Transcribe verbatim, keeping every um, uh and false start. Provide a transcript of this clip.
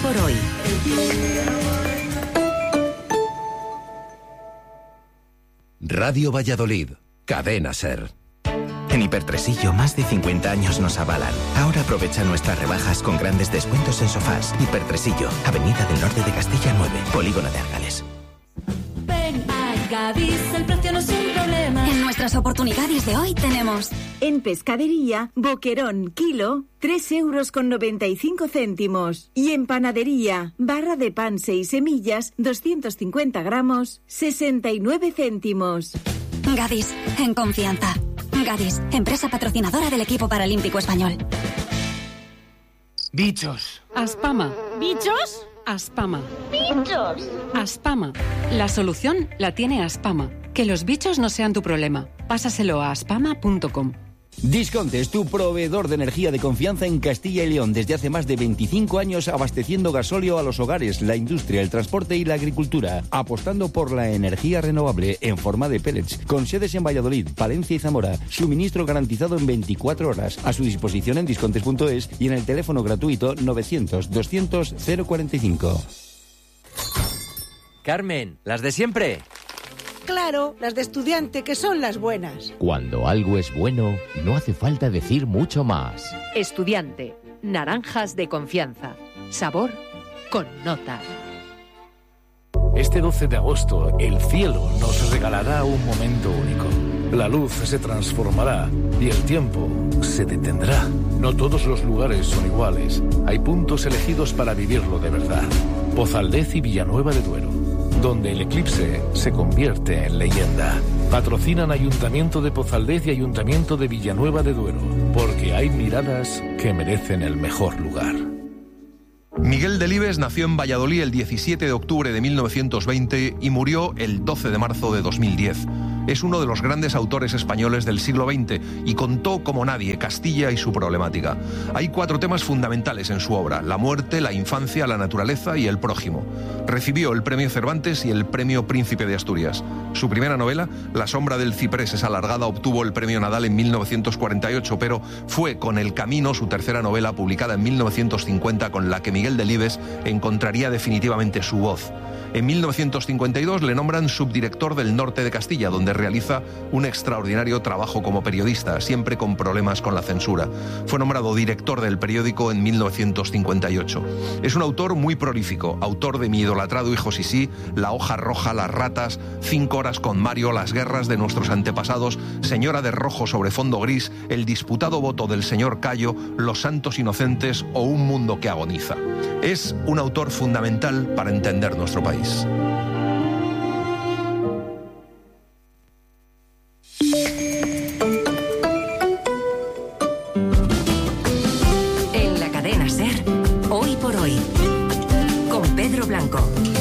por hoy. Radio Valladolid, Cadena SER. En Hipertresillo, más de cincuenta años nos avalan. Ahora aprovecha nuestras rebajas con grandes descuentos en sofás. Hipertresillo, Avenida del Norte de Castilla nueve, Polígono de Argales. Ven a Gadis, el precio no es un problema. En nuestras oportunidades de hoy tenemos... En pescadería, boquerón, kilo, tres euros con noventa y cinco céntimos. Y en panadería, barra de pan seis semillas, doscientos cincuenta gramos, sesenta y nueve céntimos. Gadis, en confianza. Gadis, empresa patrocinadora del equipo paralímpico español. Bichos. Aspama. ¿Bichos? Aspama. ¡Bichos! Aspama. La solución la tiene Aspama. Que los bichos no sean tu problema. Pásaselo a aspama punto com. Disconte es tu proveedor de energía de confianza en Castilla y León desde hace más de veinticinco años, abasteciendo gasóleo a los hogares, la industria, el transporte y la agricultura, apostando por la energía renovable en forma de pellets, con sedes en Valladolid, Palencia y Zamora, suministro garantizado en veinticuatro horas, a su disposición en discontes punto es y en el teléfono gratuito novecientos doscientos cero cuarenta y cinco. Carmen, ¿las de siempre? Claro, las de estudiante, que son las buenas. Cuando algo es bueno, no hace falta decir mucho más. Estudiante, naranjas de confianza. Sabor con nota. Este doce de agosto, el cielo nos regalará un momento único. La luz se transformará y el tiempo se detendrá. No todos los lugares son iguales. Hay puntos elegidos para vivirlo de verdad. Pozaldez y Villanueva de Duero, donde el eclipse se convierte en leyenda. Patrocinan Ayuntamiento de Pozaldez y Ayuntamiento de Villanueva de Duero, porque hay miradas que merecen el mejor lugar. Miguel Delibes nació en Valladolid el diecisiete de octubre de mil novecientos veinte y murió el doce de marzo de dos mil diez. Es uno de los grandes autores españoles del siglo veinte y contó como nadie Castilla y su problemática. Hay cuatro temas fundamentales en su obra: la muerte, la infancia, la naturaleza y el prójimo. Recibió el premio Cervantes y el premio Príncipe de Asturias. Su primera novela, La sombra del ciprés es alargada, obtuvo el premio Nadal en mil novecientos cuarenta y ocho, pero fue con El camino, su tercera novela, publicada en mil novecientos cincuenta, con la que Miguel Delibes encontraría definitivamente su voz. En mil novecientos cincuenta y dos le nombran subdirector del Norte de Castilla, donde realiza un extraordinario trabajo como periodista, siempre con problemas con la censura. Fue nombrado director del periódico en mil novecientos cincuenta y ocho. Es un autor muy prolífico, autor de Mi idolatrado hijo Sisí, La hoja roja, Las ratas, Cinco horas con Mario, Las guerras de nuestros antepasados, Señora de rojo sobre fondo gris, El disputado voto del señor Cayo, Los santos inocentes o Un mundo que agoniza. Es un autor fundamental para entender nuestro país. En la cadena SER, Hoy por Hoy, con Pedro Blanco.